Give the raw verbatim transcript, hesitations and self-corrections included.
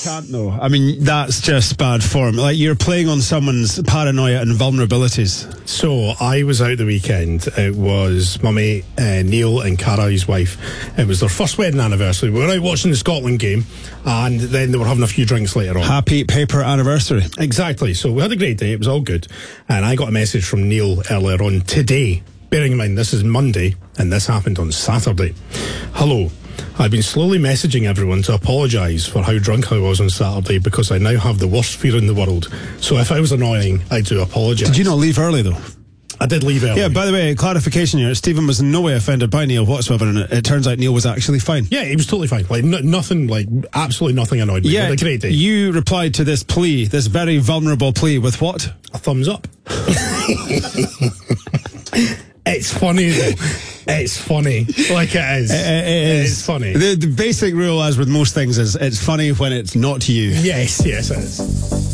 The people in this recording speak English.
can't though. I mean, that's just bad form. Like, you're playing on someone's paranoia and vulnerabilities. So I was out the weekend. It was my mate uh, Neil and Cara, his wife. It was their first wedding anniversary. We were out watching the Scotland game, and then they were having a few drinks later on. Happy paper anniversary. Exactly. So we had a great day. It was all good. And I got a message from Neil earlier on today. Bearing in mind, this is Monday, and this happened on Saturday. Hello. I've been slowly messaging everyone to apologise for how drunk I was on Saturday, because I now have the worst fear in the world. So if I was annoying, I do apologise. Did you not leave early though? I did leave early. Yeah, by the way, clarification here. Stephen was in no way offended by Neil whatsoever, and it, it turns out Neil was actually fine. Yeah, he was totally fine. Like, n- nothing, like, absolutely nothing annoyed me. Yeah, He had a great day. You replied to this plea, this very vulnerable plea, with what? A thumbs up. It's funny though. It's funny. Like it is. It, it is. It's funny. The, the basic rule, as with most things, is it's funny when it's not you. Yes, yes it is.